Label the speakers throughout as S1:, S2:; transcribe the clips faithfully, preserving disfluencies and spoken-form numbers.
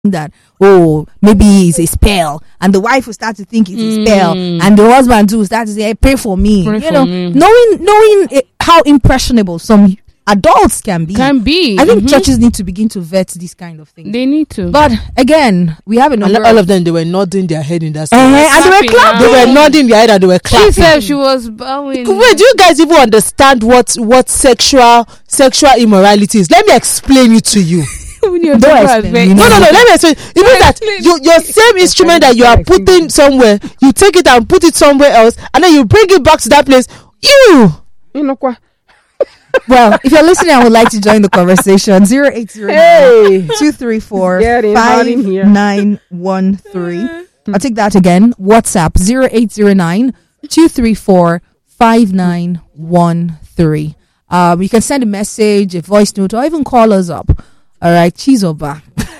S1: that, oh, maybe it's a spell, and the wife will start to think it's a spell,
S2: Mm.
S1: and the husband too will start to say, hey, pray for me.
S2: Pray
S1: you
S2: for
S1: know,
S2: me.
S1: knowing knowing it, how impressionable some adults can be.
S2: Can be.
S1: I think
S2: Mhm.
S1: churches need to begin to vet these kind of things.
S2: They need to.
S1: But again, we have a
S3: And
S1: number
S3: all
S1: of
S3: of them, they were nodding their head in that
S1: Eh,
S3: sense.
S1: and they were
S2: Clapping
S1: clapping.
S2: now.
S3: They were nodding their head and they were
S2: she
S3: clapping.
S2: said she was bowing.
S3: Wait, do you guys even understand what what sexual sexual immorality is? Let me explain it to you.
S2: When you're
S1: Don't
S2: talking about
S1: explain,
S2: ve-
S1: you know.
S3: No, no, no. Let me explain. You mean that
S2: Explain.
S3: you, your same instrument that you are putting somewhere, you take it and put it somewhere else, and then you bring it back to that place. You.
S2: You know what?
S1: Well, if you're listening and would like to join the conversation, zero eight zero
S2: Hey.
S1: two three four
S2: Get in,
S1: five
S2: hot in here.
S1: nine one three. I'll take that again. WhatsApp zero eight zero nine two three four five nine one three. Um, you can send a message, a voice note, or even call us up. All right, cheese over.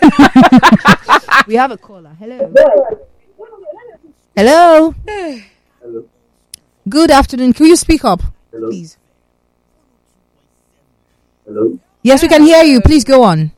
S1: We have a caller. Hello. Hello.
S4: Hello.
S1: Good afternoon. Can you speak up,
S4: Hello.
S1: please?
S4: Hello.
S1: Yes, we can hear you. Please go on.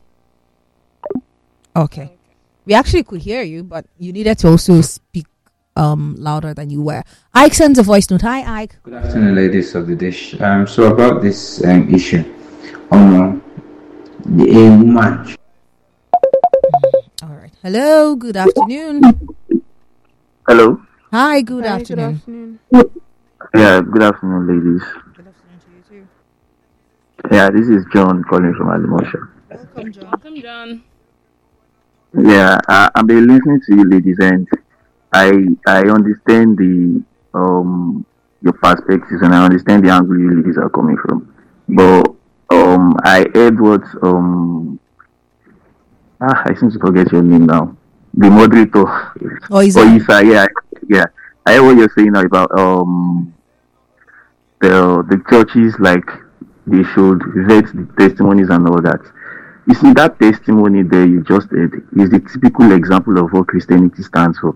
S1: Okay. We actually could hear you, but you needed to also speak um louder than you were. Ike sends a voice note. Hi, Ike.
S5: Good afternoon, ladies of the dish. Um, so about this um, issue, um, the a woman.
S1: All right. Hello. Good afternoon.
S4: Hello.
S1: Hi. Good
S2: Hi,
S1: afternoon.
S2: afternoon.
S4: Yeah. Good afternoon, ladies.
S1: Good afternoon to you
S4: Yeah, this is John calling from Alimosha.
S1: too. Welcome, John.
S2: Welcome, John.
S4: Yeah, I, I've been listening to you, ladies, and I I understand the um your perspectives, and I understand the angle you ladies are coming from. But um, I heard what um ah I seem to forget your name now. The moderator.
S1: Oh, is
S4: Oh,
S1: it?
S4: Isa, yeah, yeah. I heard what you're saying now about um the the churches, like they should vet the testimonies and all that. You see, that testimony there you just heard is the typical example of what Christianity stands for.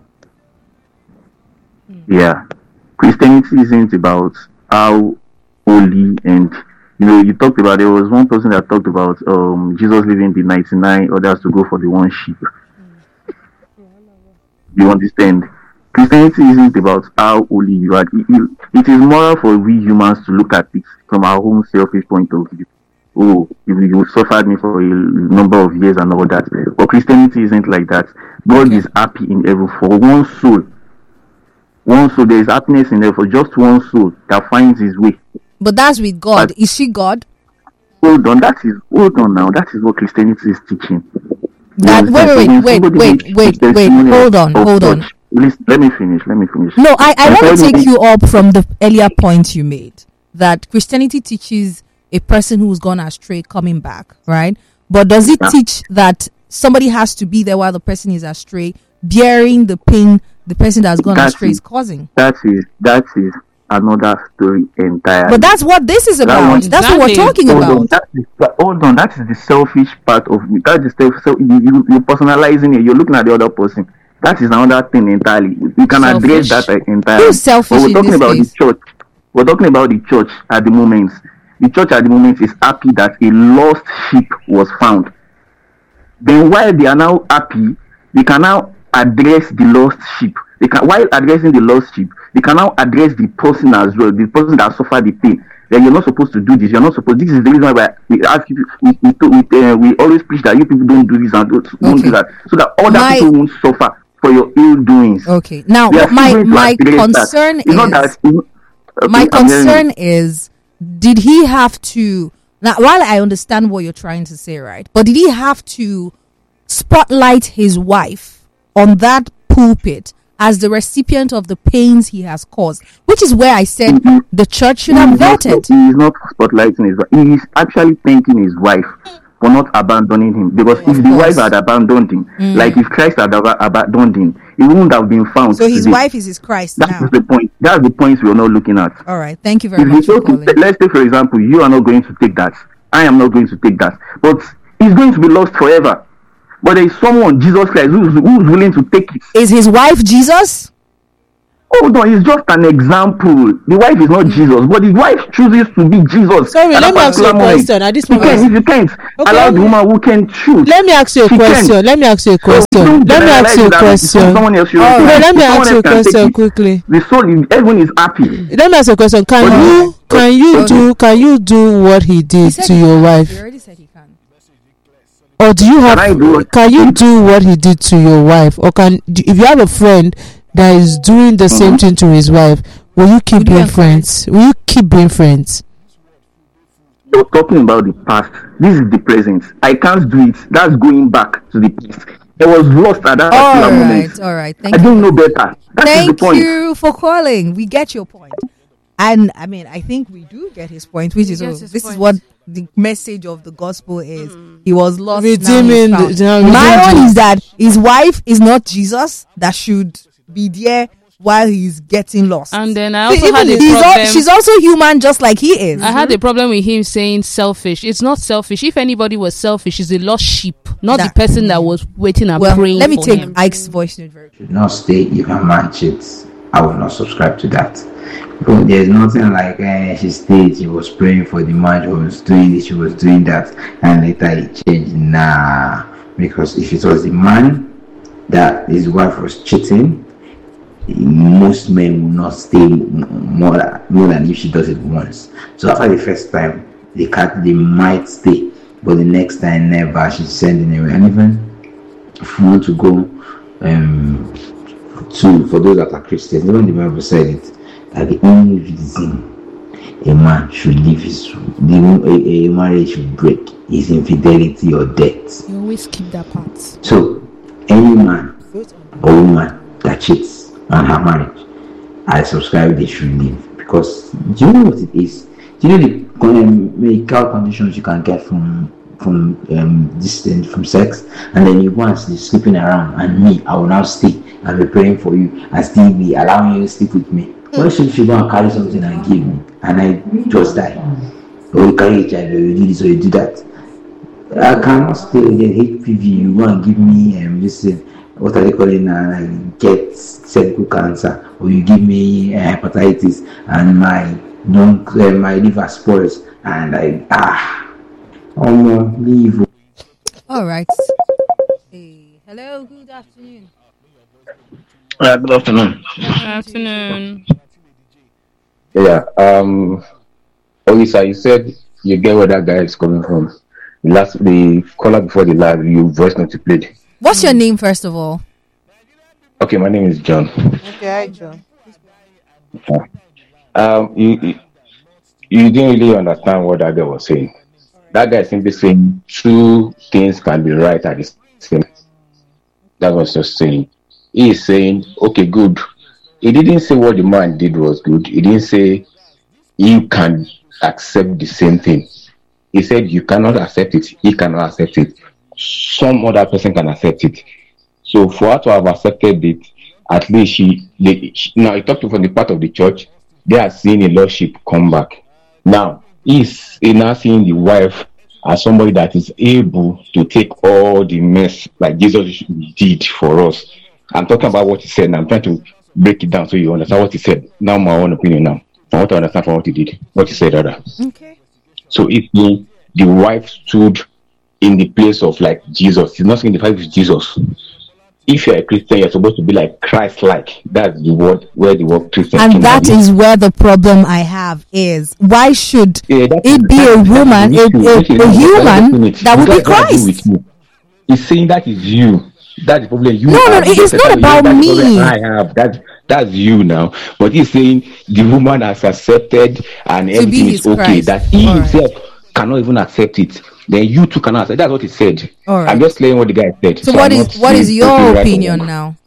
S4: Yeah, Christianity isn't about how holy, and you know, you talked about, there was one person that talked about um Jesus leaving the ninety-nine others to go for the one sheep. You understand? Christianity isn't about how holy you are. It, it, it is moral for we humans to look at it from our own selfish point of view. Oh, you, you suffered me for a number of years and all that. But Christianity isn't like that. God is happy in heaven for one soul. One soul, there is happiness in heaven for just one soul that finds his way.
S1: But that's with God.
S4: But-
S1: Is she God?
S4: Hold on, that is hold on now. That is what Christianity is teaching.
S1: That
S4: You
S1: wait,
S4: understand?
S1: wait,
S4: So
S1: wait,
S4: when
S1: wait,
S4: somebody
S1: wait,
S4: gives the
S1: wait, wait.
S4: testimony
S1: Hold
S4: of-
S1: on,
S4: of
S1: hold on.
S4: church- Listen, let me finish. Let me finish.
S1: No, I, I
S4: And
S1: want to
S4: tell me-
S1: take you up from the earlier point you made that Christianity teaches a person who's gone astray coming back, right? But does it
S4: Yeah.
S1: teach that somebody has to be there while the person is astray, bearing the pain the person that has gone
S4: That's
S1: astray
S4: it.
S1: is causing?
S4: That is that is another story entirely.
S1: But that's what this is about.
S4: one-
S1: That's what we're
S2: Exactly.
S1: talking
S4: hold
S1: about.
S4: on, that is, but hold on, that is the selfish part of me. That is the self, so you, you, you're personalizing it. You're looking at the other person. That is another thing entirely. We can address
S1: Selfish.
S4: that uh, entirely.
S1: Who's selfish
S4: But we're
S1: in
S4: talking
S1: this
S4: about
S1: case?
S4: the church. We're talking about the church at the moment. The church at the moment is happy that a lost sheep was found. Then while they are now happy, they can now address the lost sheep. They can, while addressing the lost sheep, they can now address the person as well, the person that suffered the pain. Then you're not supposed to do this. You're not supposed. This is the reason why we ask you. We we, we, uh, we always preach that you people don't do this and don't, don't
S1: Okay.
S4: do that, so that other
S1: My-
S4: people won't suffer for your ill doings.
S1: Okay. Now,
S4: We are
S1: what my
S4: still going to
S1: my
S4: address that.
S1: concern
S4: It's not
S1: is
S4: that. Okay,
S1: my
S4: I'm hearing you.
S1: concern is, did he have to, now while I understand what you're trying to say, right, but did he have to spotlight his wife on that pulpit as the recipient of the pains he has caused, which is where I said
S4: Mhm.
S1: the church should have
S4: He is not-
S1: vetted.
S4: He is not spotlighting his wife. He is actually thanking his wife for not abandoning him. Because if the
S1: course.
S4: wife had abandoned him, like if Christ had ab- abandoned him, he wouldn't have been found.
S1: So his
S4: today.
S1: wife is his Christ
S4: That
S1: now.
S4: is the point. That's the points we are not looking at.
S1: All right, thank you very
S4: If
S1: much
S4: you
S1: for
S4: take,
S1: calling.
S4: let's say, for example, you are not going to take that. I am not going to take that. But it's going to be lost forever. But there is someone, Jesus Christ, who's, who's willing to take it.
S1: Is his wife Jesus?
S4: Hold on, it's just an example. The wife is not Jesus, but the wife chooses to be Jesus.
S3: Sorry,
S4: at
S3: let
S4: that
S3: me ask you a
S4: particular moment.
S3: question. At this
S4: You
S3: moment,
S4: can, if you can't
S3: Okay,
S4: allow the
S3: let me-
S4: woman who can choose.
S3: let me ask you a
S4: She
S3: question.
S4: can.
S3: Let me ask you a
S4: So you
S3: question.
S4: don't
S3: Let me ask
S4: generalize
S3: you a
S4: it that
S3: question.
S4: someone else should
S1: All
S4: take
S1: right.
S3: No,
S4: it.
S3: let me
S4: Someone
S3: ask you a
S4: else can take
S3: question
S4: it.
S3: quickly.
S4: The soul is, everyone is happy.
S3: Let me ask you a question. Can
S4: But
S3: you
S4: you-
S3: can you
S1: Okay.
S3: do can you do what he
S1: He
S3: did
S1: said
S3: to
S1: he
S3: your
S1: can.
S3: wife,
S1: He already said he can.
S3: or do you have
S4: Can I do it?
S3: can you do what he did to your wife, or can do, if you have a friend that is doing the same
S4: Mhm.
S3: thing to his wife, will you keep
S1: Would you
S3: being
S1: encourage-
S3: friends? Will you keep being friends?
S4: You're talking about the past. This is the present. I can't do it. That's going back to the past. I was lost at that
S1: All
S4: particular
S1: right,
S4: moment.
S1: all right.
S4: I
S1: Thank you.
S4: didn't know
S1: for-
S4: better. That is the
S1: Thank
S4: point.
S1: you for calling. We get your point. And I mean, I think we do get his point, which
S2: We
S1: is
S2: get
S1: oh,
S2: his
S1: this is
S2: point.
S1: what the message of the gospel is. He was lost.
S3: Redeeming
S1: now
S3: the-
S1: he's
S3: now
S1: found. My
S3: redeeming
S1: own
S3: the-
S1: is that his wife is not Jesus that should be there while he's getting lost.
S2: And then I
S3: See,
S2: also
S3: even
S2: had a
S3: if
S1: He's al-
S2: problem.
S1: she's also human, just like he is.
S2: I had a problem with him saying selfish. It's not selfish. If anybody was selfish, it's a lost sheep, not
S1: That-
S2: the person that was waiting and
S1: Well,
S2: praying
S1: let me
S2: for
S1: take
S2: him.
S1: Ike's voice note very
S5: Should not stay if a man cheats. I will not subscribe to that. But there's nothing like eh, she stayed, she was praying for the man, she was doing this, she was doing that, and later it changed. Nah, because if it was the man that his wife was cheating, most men will not stay more than, more than if she does it once. So after the first time, they can they might stay, but the next time never. She's sending away. And even if you want to go um, to for those that are Christians, even the Bible said it that the only reason a man should leave his the, a, a marriage should break is infidelity or death.
S2: You always keep that part.
S5: So any man or woman that cheats on her marriage, I subscribe they should leave, because do you know what it is? Do you know the um, medical conditions you can get from from um, this thing, from sex, and then you go and sleep, sleeping around, and me, I will now stay and be praying for you and still be allowing you to sleep with me. Why should you go and carry something and give me, and I just die? Or you carry H I V, or you do this, or you do that? I cannot stay with the H P V. You go and give me um, this thing, what are they calling, uh, get cervical cancer, or you give me uh, hepatitis, and my don't uh, my liver spoils, and I ah, oh no, leave.
S1: All right. Hey, hello. Good afternoon.
S6: Uh, good afternoon.
S2: Good afternoon.
S6: Yeah. Um. Olisa, you said you get where that guy is coming from. The last, the caller before the live, you voice note you played.
S1: What's your name, first of all?
S6: Okay, my name is John.
S3: Okay, hi, John.
S6: Um. You, you you didn't really understand what that guy was saying. That guy is simply saying two things can be right at the same. That was just saying. He is saying, okay, good. He didn't say what the man did was good. He didn't say you can accept the same thing. He said you cannot accept it. He cannot accept it. Some other person can accept it. So for her to have accepted it, at least she, they, she now he talked from the part of the church. They are seeing a lordship come back. Now he's he now seeing the wife as somebody that is able to take all the mess like Jesus did for us. I'm talking about what he said, and I'm trying to break it down so you understand what he said. Now my own opinion now. I want to understand from what he did, what he said rather.
S1: Okay.
S6: So if the, the wife stood in the place of like Jesus, he's not saying the wife is Jesus. If you're a Christian, you're supposed to be like Christ-like. That's the word where the word Christian came
S1: And that
S6: from.
S1: is where the problem I have is. Why should
S6: Yeah, that is-
S1: it be
S6: that
S1: a
S6: is- that is
S1: woman,
S6: the
S1: a,
S6: issue.
S1: a,
S6: This is
S1: a
S6: what-
S1: human
S6: what-
S1: that would
S6: what-
S1: be
S6: what I do with
S1: Christ?
S6: you. He's saying that is you. That's the problem. You
S1: No, no,
S6: have.
S1: no, it's
S6: That's
S1: not
S6: the
S1: about
S6: problem
S1: me.
S6: I have. That that's you now. But he's saying the woman has accepted and
S1: To be
S6: everything
S1: his
S6: is okay.
S1: Christ.
S6: That he
S1: All right.
S6: himself cannot even accept it. Then you too cannot accept. That's what he said.
S1: All right.
S6: I'm just saying what the guy said.
S1: So what
S6: I'm
S1: is
S6: not
S1: what is
S6: saying
S1: your
S6: totally right or
S1: opinion
S6: wrong.
S1: now?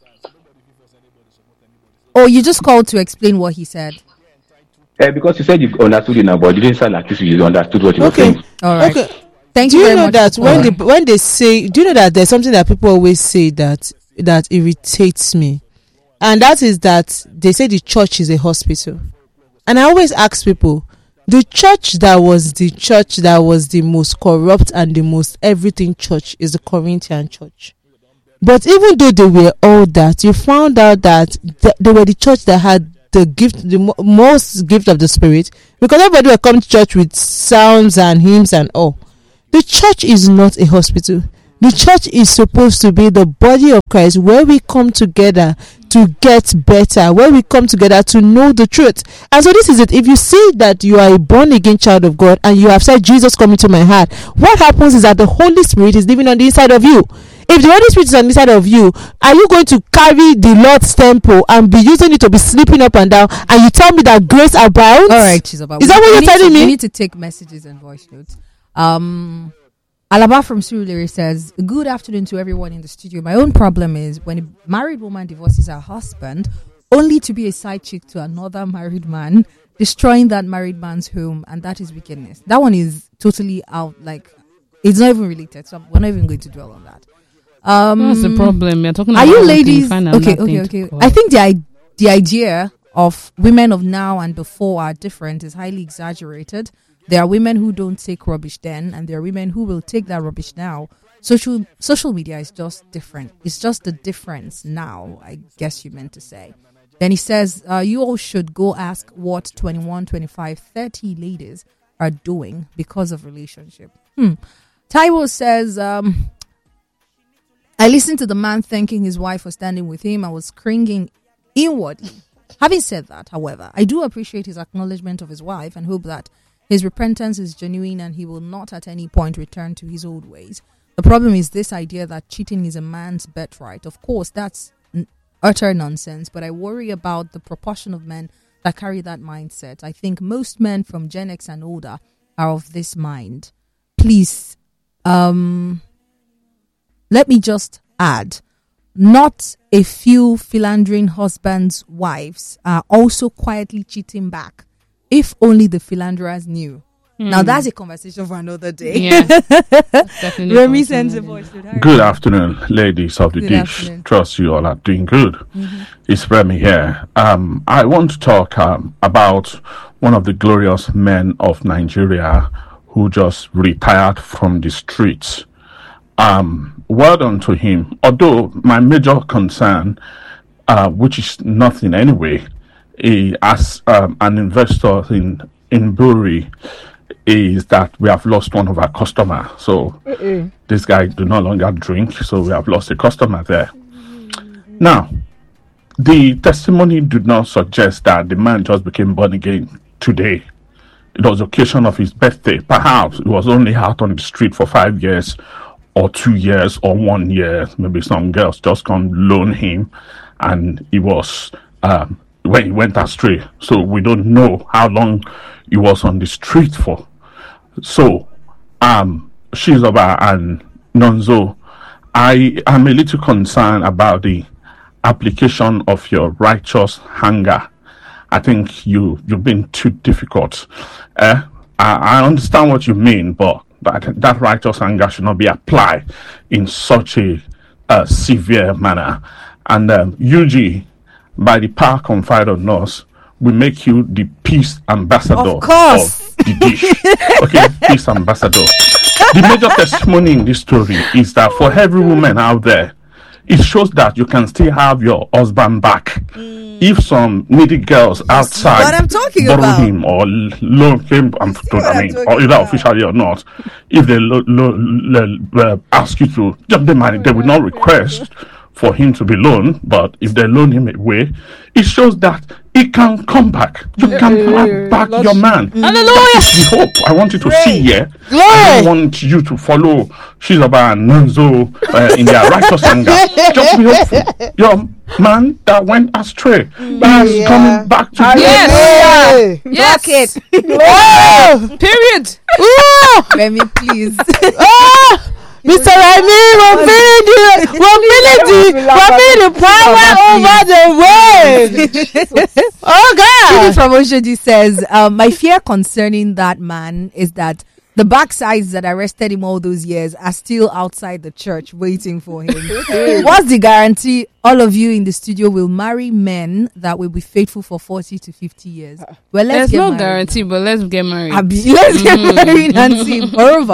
S1: Oh, you just called to explain what he said.
S6: Eh, because you said you understood it now, but you didn't sound like you understood what you were
S3: Okay.
S6: saying.
S1: All right.
S3: Okay.
S1: Thank
S3: Do
S1: you
S3: you
S1: very
S3: know
S1: much.
S3: that
S1: for
S3: when
S1: calling.
S3: they when they say, do you know that there's something that people always say that that irritates me, and that is that they say the church is a hospital, and I always ask people, the church that was the church that was the most corrupt and the most everything church is the Corinthian church. But even though they were all that, you found out that th- they were the church that had the gift, the mo- most gift of the Spirit, because everybody will come to church with psalms and hymns and all. The church is not a hospital. The church is supposed to be the body of Christ, where we come together to get better, where we come together to know the truth. And so this is it. If you see that you are a born again child of God and you have said, Jesus, come into my heart, what happens is that the Holy Spirit is living on the inside of you. If the Holy Spirit is on the inside of you, are you going to carry the Lord's temple and be using it to be sleeping up and down, and you tell me that grace abounds?
S1: All right, Chizoba.
S3: Is that what you're telling
S1: to,
S3: me?
S1: We need to take messages and voice notes. Um, Alaba from Surulere says, good afternoon to everyone in the studio. My own problem is when a married woman divorces her husband only to be a side chick to another married man, destroying that married man's home, and that is wickedness. That one is totally out, like, it's not even related, so we're not even going to dwell on that. Um,
S2: What's the problem? You're talking
S1: are
S2: about
S1: you
S2: one thing,
S1: ladies?
S2: find
S1: Okay,
S2: another
S1: okay,
S2: thing
S1: okay.
S2: to
S1: I think the, i- the idea of women of now and before are different is highly exaggerated. There are women who don't take rubbish then, and there are women who will take that rubbish now. Social social media is just different. It's just the difference now, I guess you meant to say. Then he says, uh, you all should go ask what twenty-one, twenty-five, thirty ladies are doing because of relationship. Hmm. Taiwo says, um, I listened to the man thanking his wife for standing with him. I was cringing inwardly. Having said that, however, I do appreciate his acknowledgement of his wife and hope that his repentance is genuine and he will not at any point return to his old ways. The problem is this idea that cheating is a man's birthright. Of course, that's n- utter nonsense, but I worry about the proportion of men that carry that mindset. I think most men from Gen X and older are of this mind. Please, um, let me just add, not a few philandering husbands' wives are also quietly cheating back. If only the philanderers knew. Mm. Now that's a conversation for another day.
S2: Yeah, definitely.
S1: Remy sends a voice.
S7: Good afternoon, ladies of the
S1: Good
S7: dish.
S1: afternoon.
S7: Trust you all are doing good.
S1: Mm-hmm.
S7: It's Remy here. Um, I want to talk um, about one of the glorious men of Nigeria who just retired from the streets. Um, well done to him. Although my major concern, uh, which is nothing anyway, he, as um, an investor in in brewery, is that we have lost one of our customers. So Mm-mm. this guy do no longer drink, so we have lost a customer there. Now, the testimony did not suggest that the man just became born again today. It was the occasion of his birthday. Perhaps he was only out on the street for five years or two years or one year. Maybe some girls just come loan him, and he was um, when he went astray. So we don't know how long he was on the street for. So, um, Shizoba and Nonzo, I am a little concerned about the application of your righteous anger. I think you you've been too difficult. Uh, I, I understand what you mean, but that that righteous anger should not be applied in such a uh, severe manner. And um, U G, by the power conferred on us, we make you the peace ambassador
S1: of, course.
S7: of the dish. Okay, peace ambassador. The major testimony in this story is that for every woman out there, it shows that you can still have your husband back. Mm. If some needy girls outside
S1: what I'm talking
S7: borrow
S1: about.
S7: him or loan him, I'm, I mean, or either about. officially or not, if they lo- lo- lo- uh, ask you to jump the money, they will not request for him to be loaned, but if they loan him away, it shows that he can come back. You yeah, can have yeah, back yeah. your man.
S2: Mm. Hallelujah!
S7: That is the hope I want you to Great. see here.
S3: Glory.
S7: I don't want you to follow Shizoba and Nonzo uh, in their righteous anger. Just be hopeful. Your man that went astray mm. is yeah. coming back to you.
S2: Yes! Yes!
S3: Yes.
S2: Period!
S1: Remy, please.
S3: Oh! Mister Remy, we're feeling the, we're feeling the, we're feeling the power over the world. Oh God!
S1: From Oshodi says, um, my fear concerning that man is that the backsides that arrested him all those years are still outside the church waiting for him. What's the guarantee all of you in the studio will marry men that will be faithful for forty to fifty years? Well, let's
S2: There's
S1: get
S2: no
S1: married.
S2: guarantee, but let's get married.
S1: Abi, let's get
S2: Mm.
S1: married and see. Moreover,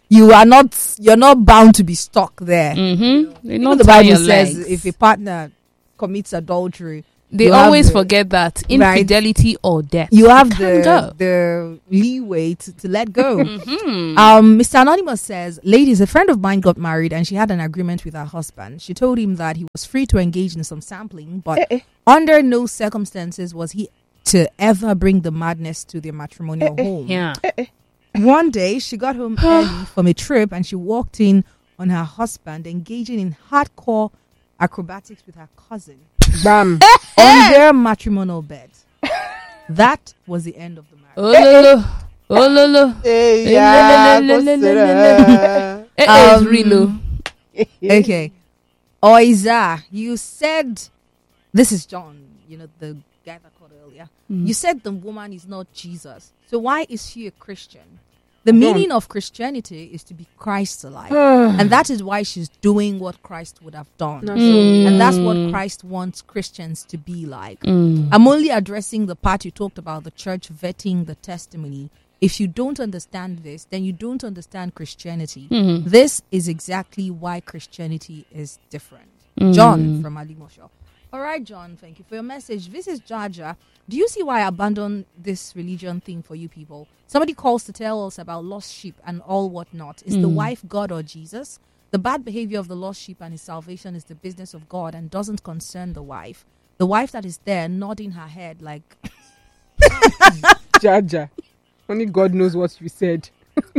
S1: you are not you're not bound to be stuck there.
S2: Mm-hmm. They
S1: You
S2: not
S1: know, the
S2: tie
S1: Bible
S2: your
S1: says
S2: legs.
S1: if a partner commits adultery,
S2: They
S1: you have
S2: always
S1: the-
S2: forget that
S1: Right.
S2: infidelity or death.
S1: you have
S2: Can
S1: the
S2: go.
S1: the leeway to, to let go.
S2: Mhm.
S1: Um, Mister Anonymous says, ladies, a friend of mine got married and she had an agreement with her husband. She told him that he was free to engage in some sampling, but under no circumstances was he to ever bring the madness to their matrimonial home.
S2: Yeah.
S1: One day, she got home early from a trip and she walked in on her husband engaging in hardcore acrobatics with her cousin
S3: Bam.
S1: on their matrimonial bed. That was the end of the marriage.
S2: Oh lolo. Oh lolo.
S3: Hey,
S2: yeah,
S3: yeah,
S2: le- le- le-
S3: go
S2: le-
S3: sit
S2: Eh,
S3: down.
S2: eh,
S1: Um,
S2: it's real. oh.
S1: Okay. Oiza, you said, this is John, you know, the guy that called earlier. You said the woman is not Jesus. So why is she a Christian? The meaning of Christianity is to be Christ-like. And that is why she's doing what Christ would have done.
S2: Mm.
S1: And that's what Christ wants Christians to be like.
S2: Mm.
S1: I'm only addressing the part you talked about, the church vetting the testimony. If you don't understand this, then you don't understand Christianity.
S2: Mhm.
S1: This is exactly why Christianity is different.
S2: Mm.
S1: John from Alimosho. All right, John, thank you for your message. This is Jaja. Do you see why I abandoned this religion thing for you people? Somebody calls to tell us about lost sheep and all whatnot. Is the
S2: Mm.
S1: wife God or Jesus? The bad behavior of the lost sheep and his salvation is the business of God and doesn't concern the wife. The wife that is there nodding her head like...
S3: Jaja. Only God knows what you said.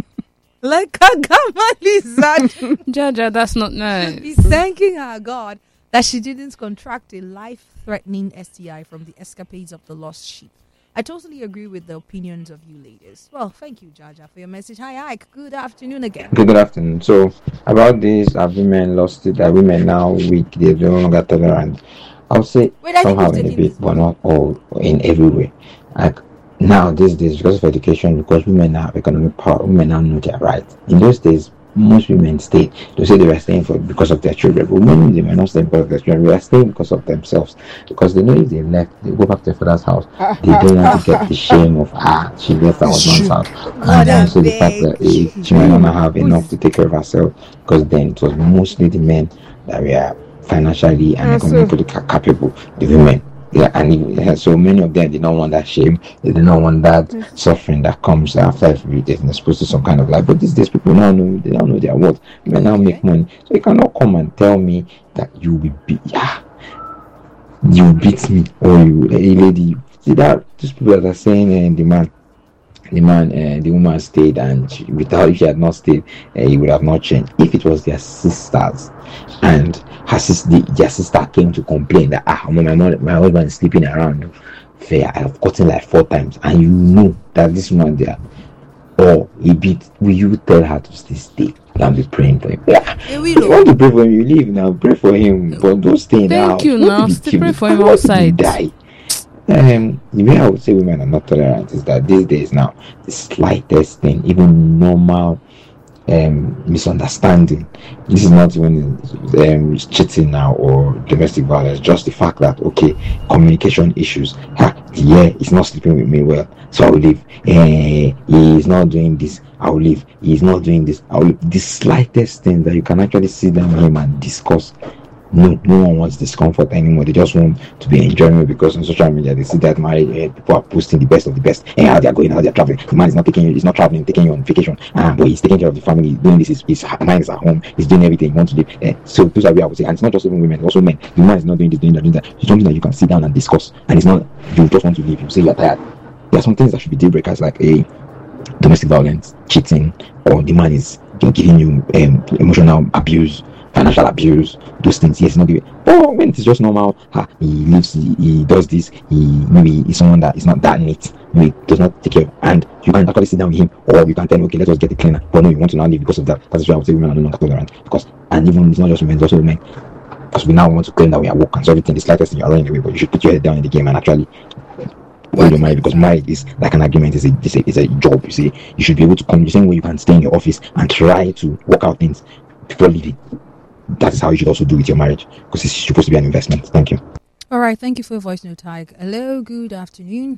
S1: like a gamma lizard.
S2: Jaja, that's not nice.
S1: Be thanking her God that she didn't contract a life-threatening S T I from the escapades of the lost sheep. I totally agree with the opinions of you ladies. Well, thank you, Jaja, for your message. Hi, Ike. Good afternoon again.
S5: Okay, good afternoon. So about this, have women lost it? Are women now weak? They're no longer tolerant. I would say
S1: Wait, I think
S5: somehow
S1: who's
S5: in a
S1: taking
S5: bit,
S1: this?
S5: but not all in every way. Like now, these days, because of education, because women have economic power, women now know their rights. In those days, most women stayed. They say they were staying for because of their children, but women they were not staying because of their children. They were staying because of themselves, because they know if they left, they go back to their father's house. They don't want to get the shame of ah, she left her husband's house, and then also the fact that eh, she might not have enough to take care of herself, because then it was mostly the men that were financially and economically ca- capable. The women. Yeah, and it, so many of them did not want that shame. They did not want that suffering that comes after they've been exposed to some kind of life. But these days, people now know they now know their worth. They now make money, so you cannot come and tell me that you will be yeah, you beat me or you a lady. See that these people that are saying uh, the man, the man, uh, the woman stayed, and she, without if she had not stayed, uh, he would have not changed. If it was their sisters, and her sister, their sister came to complain that ah, my mom, my husband is sleeping around. Fair, I have gotten like four times, and you know that this woman there, or he beat. Will you tell her to stay stay and be praying for him? Yeah,
S1: Hey, we
S5: if you
S1: know.
S5: want to pray for him, you leave now. Pray for him, but don't stay in the
S2: Thank
S5: house.
S2: you
S5: What
S2: now.
S5: if he
S2: Still
S5: kill
S2: pray
S5: you?
S2: for him
S5: What if he
S2: outside.
S5: die? Um, the way I would say women are not tolerant is that these days now, the slightest thing, even normal um, misunderstanding, this is not even um, cheating now or domestic violence, just the fact that, okay, communication issues, ha, yeah, he's not sleeping with me well, so I will leave. Eh, he is not doing this, I will leave. He is not doing this, I will leave. The slightest thing that you can actually sit down with him and discuss. No, no one wants discomfort anymore. They just want to be enjoying it, because on social media they see that married uh, people are posting the best of the best and how they are going, how they are traveling. The man is not taking you, he's not traveling, taking you on vacation. Ah, but he's taking care of the family, he's doing this. His, his mind is at home. He's doing everything he wants to do. Uh, so those are where I would say, and it's not just even women, also men. The man is not doing this, doing that, doing that. It's something that you can sit down and discuss, and it's not you just want to leave. You say you're tired. There are some things that should be deal breakers, like a domestic violence, cheating, or the man is you know, giving you um, emotional abuse, financial abuse, those things. Yes, not give it. But when it's just normal, ha, he lives, he, he does this, he maybe is someone that is not that neat, maybe does not take care of, and you can actually sit down with him, or you can tell him, okay, let us get a cleaner. But no, you want to now leave because of that. That's why I would say women are no longer tolerant. Because, and even it's not just women, it's also men. Because we now want to claim that we are woke and so everything, the slightest thing you are running away, but you should put your head down in the game and actually hold your marriage, because marriage is like an agreement, it's a, it's a, it's a job. You see, you should be able to come the same way you can stay in your office and try to work out things before leaving. That is how you should also do with your marriage, because it's supposed to be an investment. Thank you.
S1: All right, thank you for your voice note, Ike. Hello, good afternoon.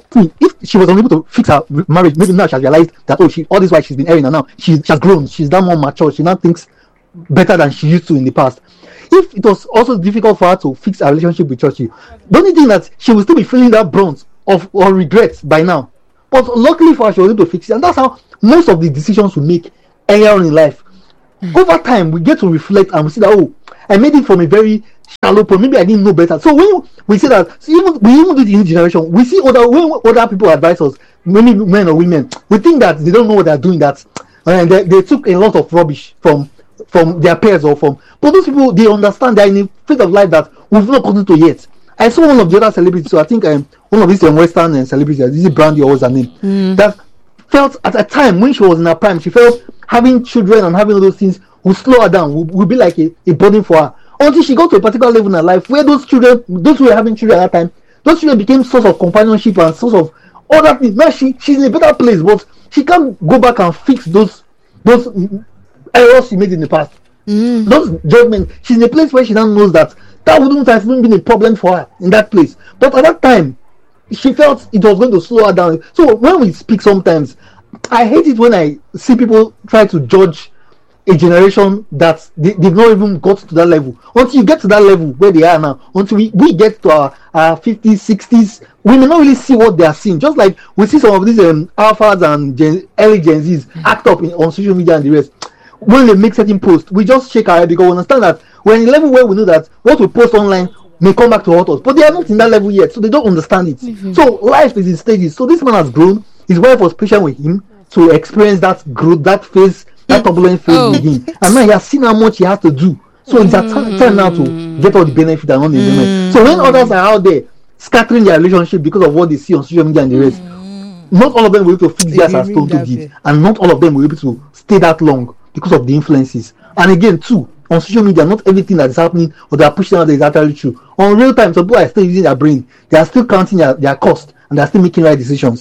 S8: See, if she was unable to fix her re- marriage, maybe now she has realized that, oh, she all this while she's been erring, and now she, she has grown, she's now more mature, she now thinks better than she used to in the past. If it was also difficult for her to fix her relationship with Churchy, the only thing that she will still be feeling that brunt of or regret by now. But luckily for her, she was able to fix it, and that's how most of the decisions we make earlier on in life. Mm. Over time, we get to reflect and we see that, oh, I made it from a very shallow point. Maybe I didn't know better. So when we say that, so even we even do the new generation, we see other when other people advise us, many men or women, we think that they don't know what they're doing. That and they, they took a lot of rubbish from from their peers or from. But those people, they understand they're in a phase of life that we've not gotten to yet. I saw one of the other celebrities. So I think um, one of these um, Western uh, celebrities, this is Brandy, or what's her name, mm. that felt at a time when she was in her prime, she felt having children and having all those things will slow her down, will, will be like a, a burden for her. Until she got to a particular level in her life where those children, those who were having children at that time, those children became source of companionship and source of other things. Now she she's in a better place, but she can't go back and fix those those errors she made in the past. Mm. Those judgments. She's in a place where she now knows that that wouldn't have even been a problem for her in that place. But at that time, she felt it was going to slow her down. So when we speak sometimes, I hate it when I see people try to judge a generation that they, they've not even got to that level. Until you get to that level where they are now, until we, we get to our, our fifties, sixties, we may not really see what they are seeing. Just like we see some of these um, alphas and gen, early Gen Zs mm-hmm. act up in, on social media and the rest. When they make certain posts, we just shake our head because we understand that we're in a level where we know that what we post online may come back to haunt us. But they are not in that level yet, so they don't understand it. Mm-hmm. So life is in stages. So this man has grown. His wife was patient with him to experience that growth, that phase, that turbulent phase oh. with him. And now he has seen how much he has to do. So it's a t- time now to get all the benefit and all the enjoyment. Mm. So when others are out there scattering their relationship because of what they see on social media and the rest, mm. not all of them will be able to fix theirs as Stone to did. And not all of them will be able to stay that long because of the influences. And again, too, on social media, not everything that is happening or they are pushing out there is actually true. On real time, some people are still using their brain. They are still counting their, their cost and they are still making right decisions.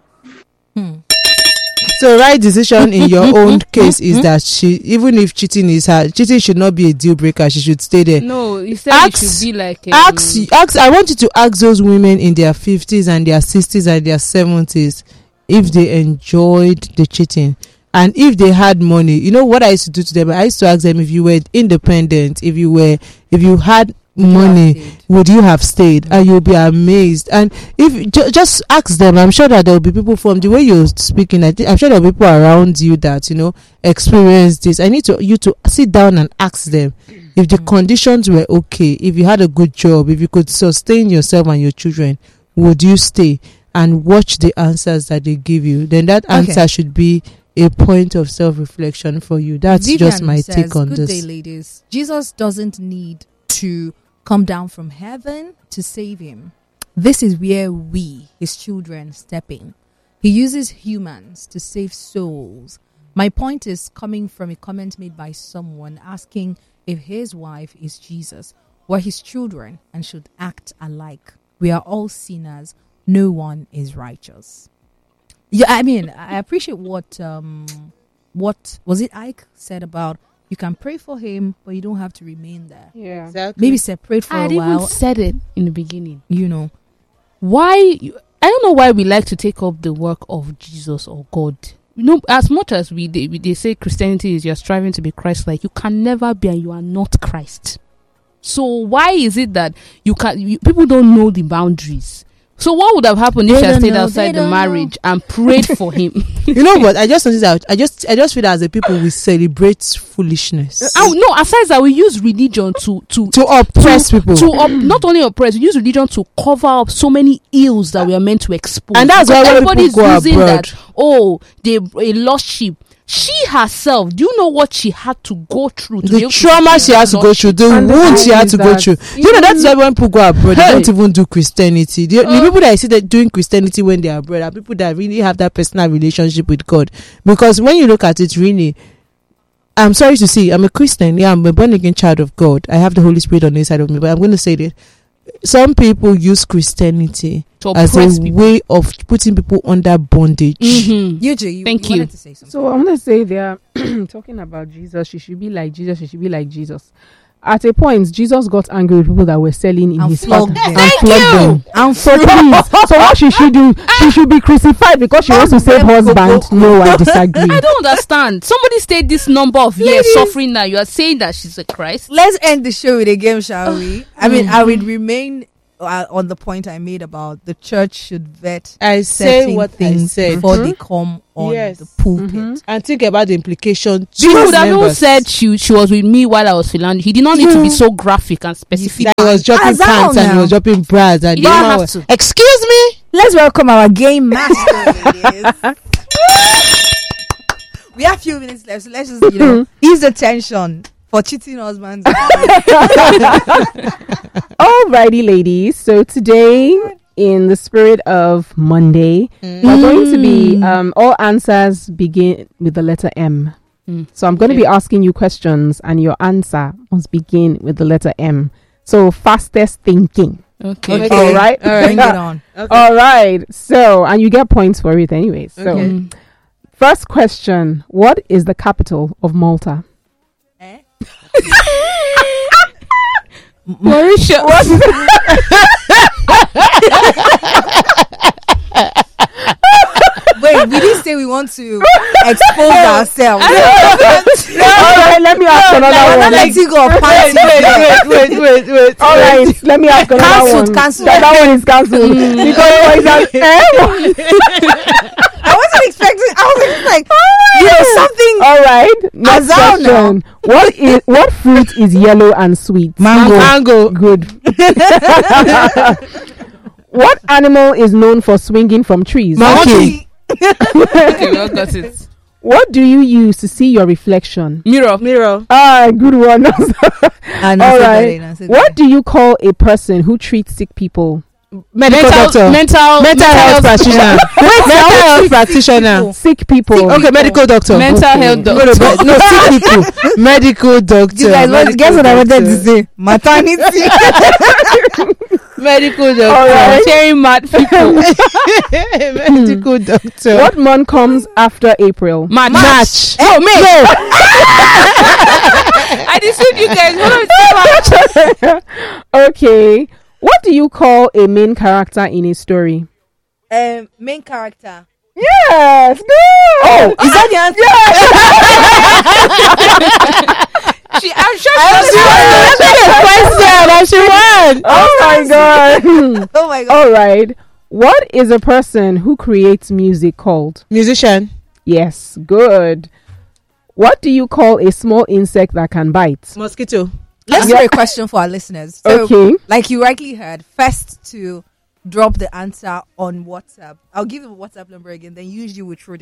S3: Hmm. So right decision in your own case is that she, even if cheating is her, cheating should not be a deal breaker. She should stay there.
S2: No, you said ask, it should be like um,
S3: ask, ask. I want you to ask those women in their fifties and their sixties and their seventies if they enjoyed the cheating and if they had money. You know what I used to do to them? I used to ask them if you were independent, if you were, if you had money, would you have stayed? And you'll be amazed. And if ju- just ask them, I'm sure that there will be people from the way you're speaking. I think I'm sure there will be people around you that you know experience this. I need to you to sit down and ask them if the mm. conditions were okay, if you had a good job, if you could sustain yourself and your children, would you stay? And watch the answers that they give you. Then that answer okay. should be a point of self-reflection for you. That's
S1: Vivian
S3: just my
S1: says,
S3: take on
S1: good
S3: this.
S1: Good day, ladies. Jesus doesn't need to come down from heaven to save him. This is where we, his children, step in. He uses humans to save souls. My point is coming from a comment made by someone asking if his wife is Jesus. We're his children and should act alike. We are all sinners. No one is righteous. Yeah, I mean, I appreciate what um, what was it Ike said about you can pray for him, but you don't have to remain there.
S2: Yeah,
S1: exactly. Maybe separate for
S2: I
S1: a while.
S2: I even said it in the beginning.
S1: You know,
S2: why? You, I don't know why we like to take up the work of Jesus or God. You know, as much as we they, we they say Christianity is you're striving to be Christ-like, you can never be, and you are not Christ. So why is it that you can? You, people don't know the boundaries. So what would have happened if I stayed know, outside the marriage know. and prayed for him?
S3: You know what? I just noticed that I just I just feel that as a people we celebrate foolishness.
S2: Oh no! Aside that, we use religion to to
S3: to oppress
S2: to,
S3: people.
S2: To op- not only oppress, we use religion to cover up so many ills that we are meant to expose.
S3: And that's why everybody's using abroad. that.
S2: Oh, they a lost sheep. She herself, do you know what she had to go through? To
S3: the trauma she had to go through, the wound she had to go through. You know, that's why when people go abroad, hey. they don't even do Christianity. The, uh, the people that I see that doing Christianity when they are abroad are people that really have that personal relationship with God. Because when you look at it, really, I'm sorry to say, I'm a Christian. Yeah, I'm a born again child of God. I have the Holy Spirit on the inside of me. But I'm going to say that some people use Christianity as a people. way of putting people under bondage.
S2: Mm-hmm.
S1: You, you,
S2: Thank
S1: you.
S2: you.
S9: To so I want to say they are talking about Jesus. She should be like Jesus. She should be like Jesus. at a point, Jesus got angry with people that were selling in
S1: And
S9: his
S1: flogged
S9: path
S1: them.
S9: and flogged them.
S1: And
S9: So please, so what she should do? She should be crucified because she wants to save husband. No, I disagree.
S2: I don't understand. Somebody stayed this number of years suffering now. You are saying that she's a Christ.
S1: Let's end the show with a game, shall we? I mean, I would remain uh, on the point I made about the church should vet
S3: I say
S1: certain
S3: what I
S1: things
S3: said.
S1: before
S3: Mhm.
S1: they come on
S3: Yes.
S1: the pulpit.
S9: Mhm.
S3: And think about the implication.
S2: She would have even said she she was with me while I was filming. He did not need to be so graphic and specific.
S3: that he was dropping
S1: As I
S3: pants
S1: know
S3: and he
S1: now.
S3: was dropping bras and
S2: You
S3: the
S2: don't
S3: woman
S2: have
S3: was-
S2: to.
S3: Excuse me.
S1: Let's welcome our game master, ladies. We have few minutes left, so let's just, you know, ease the tension for cheating husbands.
S9: Alrighty, ladies. So today, in the spirit of Monday, we're going to be um, all answers begin with the letter M.
S2: Mm.
S9: So I'm going to be asking you questions, and your answer must begin with the letter M. So fastest thinking.
S2: Okay.
S1: Okay.
S9: All right.
S3: All right.
S1: Bring it on.
S9: All right. So, and you get points for it anyway. So,
S3: Okay.
S2: Mm.
S9: first question: what is the capital of Malta?
S1: Eh?
S2: Mauritius.
S1: Wait, we didn't say we want to expose ourselves.
S9: All right. Let me ask another
S1: We're not
S9: one.
S1: letting go of party.
S3: Wait, wait, wait, wait.
S9: All right. Let me ask another
S1: Cancelled,
S9: one.
S1: cancelled.
S9: That, that one is cancelled because it's an eh?
S1: I wasn't expecting. I was like, you know, something.
S9: All right. Next
S1: Azal now.
S9: question. What is what fruit is yellow and sweet?
S1: Mango.
S3: Mango.
S9: Good. What animal is known for swinging from trees?
S3: Monkey.
S2: Okay, we all got it.
S9: What do you use to see your reflection?
S2: Mirror.
S3: Mirror.
S9: Ah, good one.
S1: Ah, no,
S9: All
S1: say that,
S9: right.
S1: no, say
S9: What
S1: that.
S9: do you call a person who treats sick people?
S3: Medical doctor.
S2: Mental,
S3: Mental health practitioner. Mental health practitioner.
S9: Sick people.
S3: Okay, medical doctor.
S2: mental
S9: Okay.
S2: health
S3: No, no,
S2: doctor.
S3: but- no, sick people. Medical doctor.
S1: You guys, what,
S3: Medical
S1: guess what I wanted
S3: doctor.
S1: to say? Maternity.
S3: Medical doctor.
S9: All right.
S2: Sharing mad people.
S3: Medical doctor.
S9: What month comes after April?
S2: March.
S3: Match.
S2: Oh, May.
S3: No.
S2: I deceived you guys. Hold on.
S9: Okay. What do you call a main character in a story?
S1: um, main character.
S9: Yes. Good.
S1: Oh, is that the answer?
S2: She, I'm sure she
S3: Question. And she won.
S9: Oh my god.
S1: Oh my god.
S9: All right. What is a person who creates music called?
S3: Musician.
S9: Yes. Good. What do you call a small insect that can bite?
S3: Mosquito.
S1: Let's
S9: Yeah.
S1: do a question for our listeners. So,
S9: Okay.
S1: like you rightly heard, first to drop the answer on WhatsApp. I'll give you a WhatsApp number again. Then usually we throw the